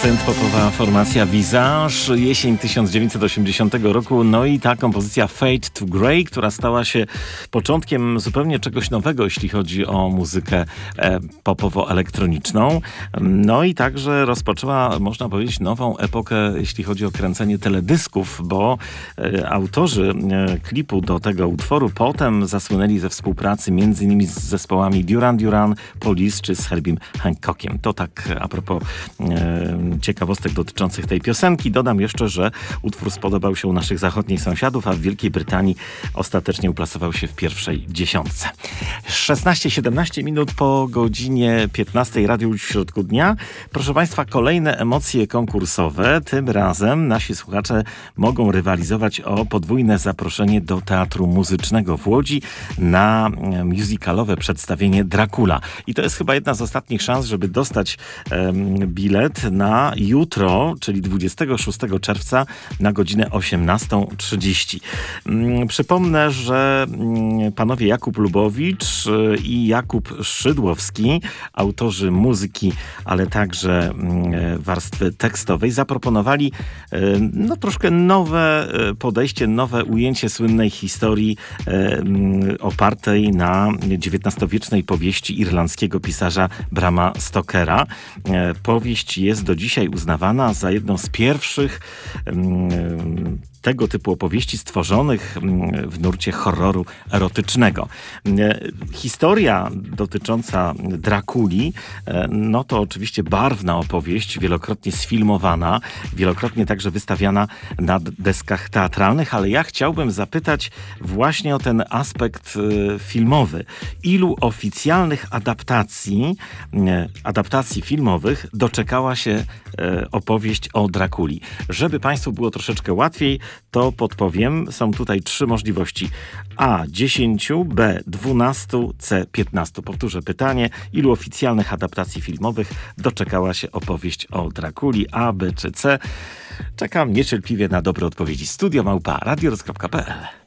Synth-popowa formacja Visage, jesień 1980 roku, no i ta kompozycja Fade to Grey, która stała się początkiem zupełnie czegoś nowego, jeśli chodzi o muzykę popowo-elektroniczną. No i także rozpoczęła, można powiedzieć, nową epokę, jeśli chodzi o kręcenie teledysków, bo autorzy klipu do tego utworu potem zasłynęli ze współpracy m.in. z zespołami Duran Duran, Police czy z Herbiem Hancockiem. To tak a propos ciekawostek dotyczących tej piosenki. Dodam jeszcze, że utwór spodobał się u naszych zachodnich sąsiadów, a w Wielkiej Brytanii ostatecznie uplasował się w pierwszej dziesiątce. 16-17 minut po godzinie 15 Radio w środku dnia. Proszę Państwa, kolejne emocje konkursowe. Tym razem nasi słuchacze mogą rywalizować o podwójne zaproszenie do Teatru Muzycznego w Łodzi na musicalowe przedstawienie Dracula. I to jest chyba jedna z ostatnich szans, żeby dostać bilet na jutro, czyli 26 czerwca na godzinę 18:30. Przypomnę, że panowie Jakub Lubowicz i Jakub Szydłowski, autorzy muzyki, ale także warstwy tekstowej, zaproponowali troszkę nowe podejście, nowe ujęcie słynnej historii opartej na XIX-wiecznej powieści irlandzkiego pisarza Brama Stokera. Powieść jest do dzisiaj uznawana za jedną z pierwszych tego typu opowieści stworzonych w nurcie horroru erotycznego. Historia dotycząca Drakuli, no to oczywiście barwna opowieść, wielokrotnie sfilmowana, wielokrotnie także wystawiana na deskach teatralnych, ale ja chciałbym zapytać właśnie o ten aspekt filmowy. Ilu oficjalnych adaptacji filmowych doczekała się opowieść o Drakuli? Żeby Państwu było troszeczkę łatwiej, to podpowiem. Są tutaj 3 możliwości. A 10, B 12, C 15. Powtórzę pytanie. Ilu oficjalnych adaptacji filmowych doczekała się opowieść o Drakuli? A, B czy C? Czekam niecierpliwie na dobre odpowiedzi. Studio@radioroz.pl